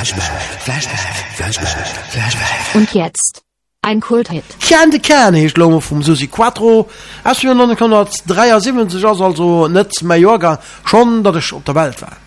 Und jetzt ein Kulthit. Can de Can hecht Lomo vum Susi Quattro ass 1973 also net Mallorca schon, dat ech op der Welt war.